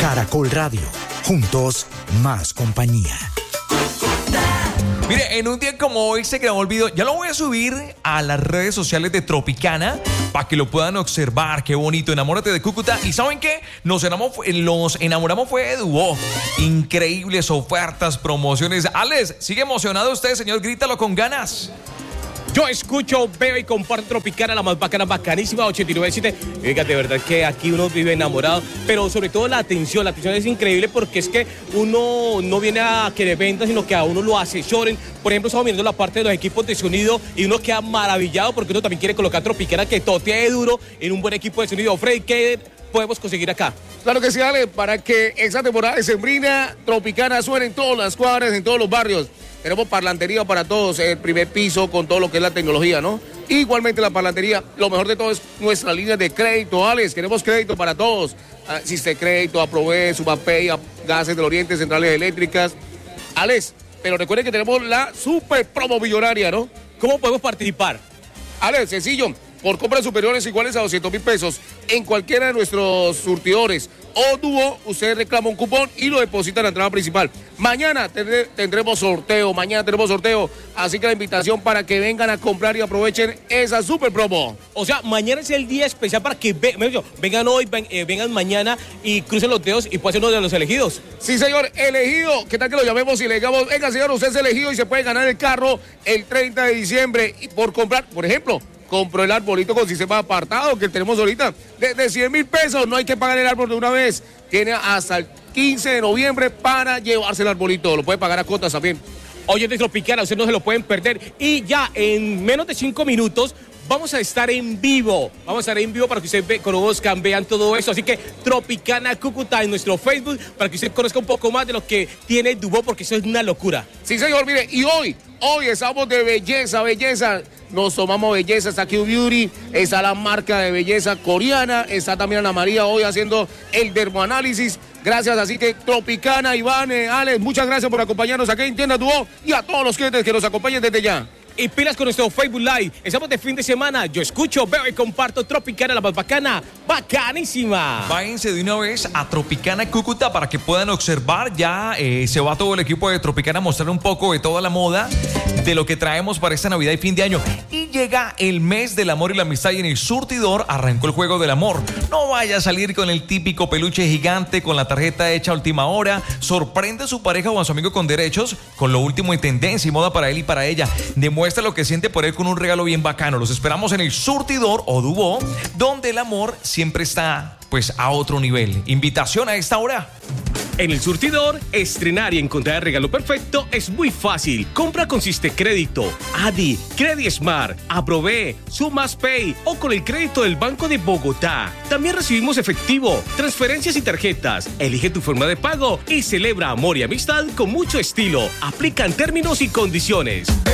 Caracol Radio. Juntos, más compañía. Mire, en un día como hoy se grabó el video. Ya lo voy a subir a las redes sociales de Tropicana para que lo puedan observar. Qué bonito, enamórate de Cúcuta. ¿Y saben qué? Nos enamoramos fue de Dubó. Increíbles ofertas, promociones. Alex, ¿sigue emocionado usted, señor? Grítalo con ganas. Yo escucho, veo y comparto Tropicana, la más bacana, bacanísima, 89.7. Oiga, de verdad que aquí uno vive enamorado, pero sobre todo la atención es increíble porque es que uno no viene a que le vendan, sino que a uno lo asesoren. Por ejemplo, estamos viendo la parte de los equipos de sonido y uno queda maravillado porque uno también quiere colocar Tropicana que totee duro en un buen equipo de sonido. Freddy, ¿qué podemos conseguir acá? Claro que sí, Ale, para que esta temporada decembrina Tropicana suene en todas las cuadras, en todos los barrios. Tenemos parlantería para todos, el primer piso con todo lo que es la tecnología, ¿no? Igualmente la parlantería, lo mejor de todo es nuestra línea de crédito, Alex. Queremos crédito para todos. Existe crédito, Aprobé, Subapay, Gases del Oriente, Centrales Eléctricas. Alex, pero recuerden que tenemos la super promo millonaria, ¿no? ¿Cómo podemos participar? Alex, sencillo. Por compras superiores iguales a 200.000 pesos en cualquiera de nuestros surtidores o Dúo, usted reclama un cupón y lo deposita en la entrada principal. Mañana tendremos sorteo, así que la invitación para que vengan a comprar y aprovechen esa super promo. O sea, mañana es el día especial para que vengan hoy, vengan mañana y crucen los dedos y puedan ser uno de los elegidos. Sí, señor, elegido. ¿Qué tal que lo llamemos y le digamos, venga, señor, usted es elegido y se puede ganar el carro el 30 de diciembre y por comprar, por ejemplo, compró el arbolito con sistema apartado que tenemos ahorita de 100.000 pesos. No hay que pagar el árbol de una vez. Tiene hasta el 15 de noviembre para llevarse el arbolito. Lo puede pagar a cuotas también. Oye, de Tropicana, ustedes no se lo pueden perder. Y ya en menos de 5 minutos vamos a estar en vivo. Para que ustedes conozcan, vean todo eso. Así que Tropicana Cúcuta en nuestro Facebook para que usted conozca un poco más de lo que tiene Dubó, porque eso es una locura. Sí, señor, mire, y hoy estamos de belleza. Nos tomamos belleza, está Q Beauty, está la marca de belleza coreana, está también Ana María hoy haciendo el dermoanálisis. Gracias, así que Tropicana, Iván, Alex, muchas gracias por acompañarnos aquí en Tienda Dubó y a todos los clientes que nos acompañen desde ya. Y pilas con nuestro Facebook Live. Estamos de fin de semana. Yo escucho, veo y comparto Tropicana, la más bacana, bacanísima. Váyanse de una vez a Tropicana Cúcuta para que puedan observar. Ya se va todo el equipo de Tropicana a mostrar un poco de toda la moda de lo que traemos para esta Navidad y fin de año. Y llega el mes del amor y la amistad y en el surtidor arrancó el juego del amor. No vaya a salir con el típico peluche gigante con la tarjeta hecha a última hora. Sorprende a su pareja o a su amigo con derechos con lo último en tendencia y moda para él y para ella. Demuestra lo que siente por él con un regalo bien bacano. Los esperamos en el surtidor o Dubó, donde el amor siempre está pues a otro nivel. Invitación a esta hora. En el surtidor, estrenar y encontrar el regalo perfecto es muy fácil. Compra con Crédito, Adi, Credismart, Aprobé, SumasPay o con el crédito del Banco de Bogotá. También recibimos efectivo, transferencias y tarjetas. Elige tu forma de pago y celebra amor y amistad con mucho estilo. Aplican términos y condiciones.